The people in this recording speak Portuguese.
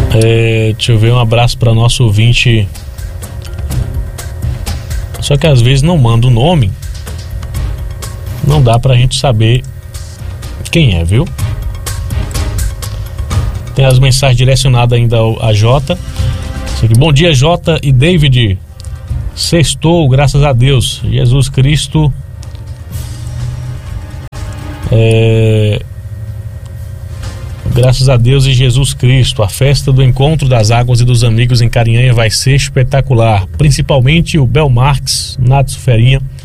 Deixa eu ver, um abraço para nosso ouvinte. Só que às vezes não manda o nome, não dá pra gente saber quem é, viu? Tem as mensagens direcionadas ainda a Jota. Bom dia, Jota e David. Sextou, graças a Deus. Jesus Cristo graças a Deus e Jesus Cristo. A festa do Encontro das Águas e dos Amigos em Carinhanha vai ser espetacular. Principalmente o Belmarx, Natsu Ferinha,